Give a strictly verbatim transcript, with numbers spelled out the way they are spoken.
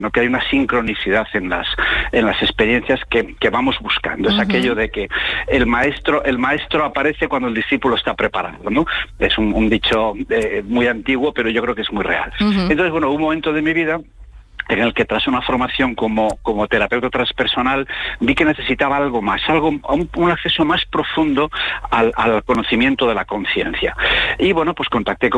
¿no? Que hay una sincronicidad en las en las experiencias que, que vamos buscando. Es uh-huh. aquello de que el maestro el maestro aparece cuando el discípulo está preparado, ¿no? Es un, un dicho eh, muy antiguo, pero yo creo que es muy real. Uh-huh. Entonces, bueno, un momento de mi vida en el que tras una formación como, como terapeuta transpersonal vi que necesitaba algo más, algo un, un acceso más profundo al, al conocimiento de la conciencia. Y bueno, pues contacté con